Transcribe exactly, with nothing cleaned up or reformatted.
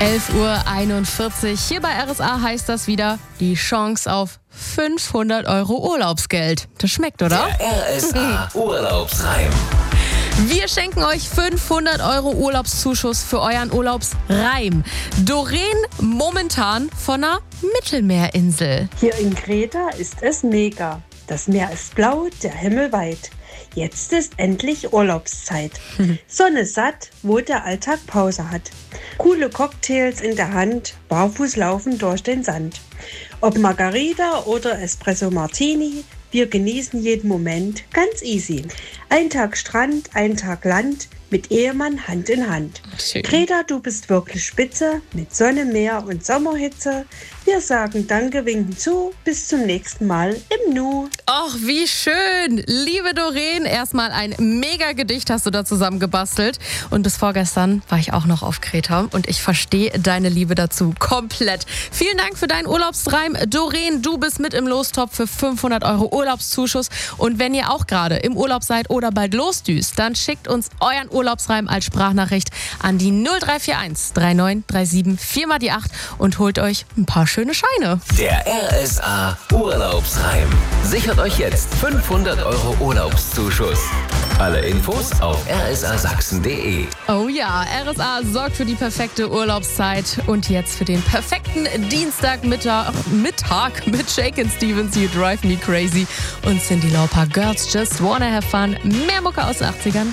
elf Uhr einundvierzig. Hier bei R S A heißt das wieder die Chance auf fünfhundert Euro Urlaubsgeld. Das schmeckt, oder? Der R S A Urlaubsreim. Wir schenken euch fünfhundert Euro Urlaubszuschuss für euren Urlaubsreim. Doreen momentan von einer Mittelmeerinsel. Hier in Kreta ist es mega. Das Meer ist blau, der Himmel weit. Jetzt ist endlich Urlaubszeit. Sonne satt, wo der Alltag Pause hat. Coole Cocktails in der Hand, barfuß laufen durch den Sand. Ob Margarita oder Espresso Martini, wir genießen jeden Moment ganz easy. Ein Tag Strand, ein Tag Land, mit Ehemann Hand in Hand. Schön. Greta, du bist wirklich spitze, mit Sonne, Meer und Sommerhitze. Wir sagen Danke, winken zu, bis zum nächsten Mal im Nu. Och, wie schön. Liebe Doreen, erstmal ein mega Gedicht hast du da zusammen gebastelt. Und bis vorgestern war ich auch noch auf Kreta und ich verstehe deine Liebe dazu komplett. Vielen Dank für deinen Urlaubsreim. Doreen, du bist mit im Lostopf für fünfhundert Euro Urlaubszuschuss. Und wenn ihr auch gerade im Urlaub seid oder bald losdüst, dann schickt uns euren Urlaubsreim als Sprachnachricht an die null drei vier eins drei neun drei sieben vier mal die acht und holt euch ein paar schöne Scheine. Der R S A Urlaubsreim. Sichert euch jetzt fünfhundert Euro Urlaubszuschuss. Alle Infos auf r s a sachsen punkt d e. Oh ja, R S A sorgt für die perfekte Urlaubszeit und jetzt für den perfekten Dienstagmittag Mittag mit Shakin' Stevens, You Drive Me Crazy und Cyndi Lauper, Girls Just Wanna Have Fun. Mehr Mucke aus den achtzigern